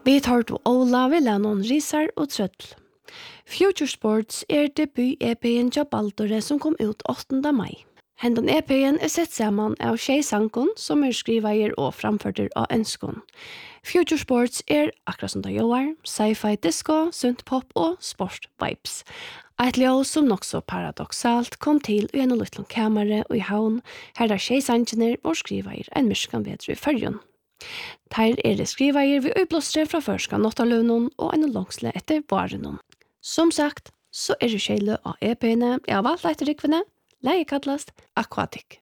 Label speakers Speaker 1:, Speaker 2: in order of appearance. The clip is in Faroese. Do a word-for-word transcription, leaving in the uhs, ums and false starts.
Speaker 1: Vi tar til Ola Villanon Risar og Trøtl. Future Sports er debut-E P-en til Baldore som kom ut åttende mai. Hendan E P-en er sett sammen av Tjej Sankon som er skriveier og framførter av ønskon. Future Sports er akkurat som det gjør, sci-fi disco, synt pop og sport vibes. Et leo som nok så paradoxalt kom til i en liten kamera og i havn, her der Tjej Sankiner og skriveier en myrskan vedre i fyrjon. Her er det skriveier vi utblåstre fra førska nottaløvnen og en langsle etter varenon. Som sagt, så er det kjele av E P-ene jeg har valgt etter rikvene, leie kallast Aquatic.